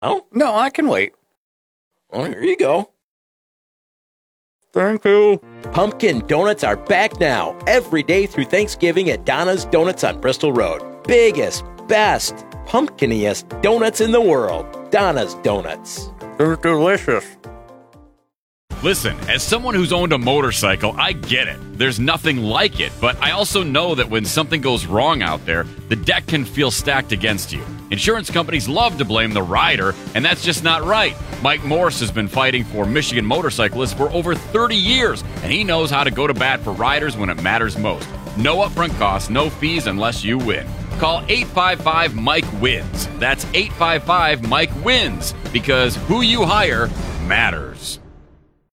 Oh, no, I can wait. Well, here you go. Thank you. Pumpkin donuts are back now, every day through Thanksgiving at Donna's Donuts on Bristol Road. Biggest, best, pumpkiniest donuts in the world. Donna's Donuts. They're delicious. Listen, as someone who's owned a motorcycle, I get it. There's nothing like it, but I also know that when something goes wrong out there, the deck can feel stacked against you. Insurance companies love to blame the rider, and that's just not right. Mike Morse has been fighting for Michigan motorcyclists for over 30 years, and he knows how to go to bat for riders when it matters most. No upfront costs, no fees unless you win. Call 855-MIKE-WINS. That's 855-MIKE-WINS, because who you hire matters.